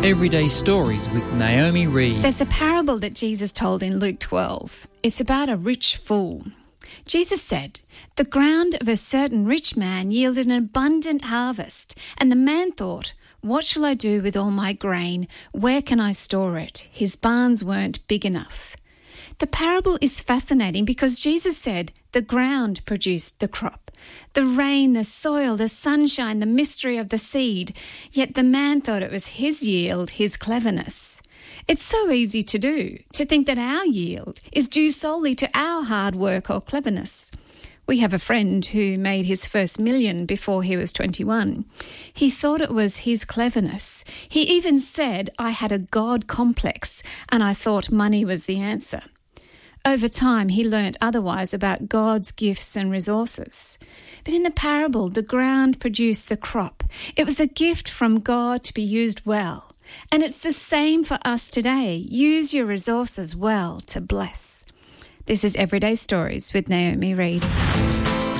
Everyday Stories with Naomi Reed. There's a parable that Jesus told in Luke 12. It's about a rich fool. Jesus said, "The ground of a certain rich man yielded an abundant harvest, and the man thought, 'What shall I do with all my grain? Where can I store it?' His barns weren't big enough." The parable is fascinating because Jesus said the ground produced the crop. The rain, the soil, the sunshine, the mystery of the seed. Yet the man thought it was his yield, his cleverness. It's so easy to do, to think that our yield is due solely to our hard work or cleverness. We have a friend who made his first million before he was 21. He thought it was his cleverness. He even said, "I had a God complex and I thought money was the answer." Over time, he learnt otherwise about God's gifts and resources. But in the parable, the ground produced the crop. It was a gift from God to be used well. And it's the same for us today. Use your resources well to bless. This is Everyday Stories with Naomi Reed.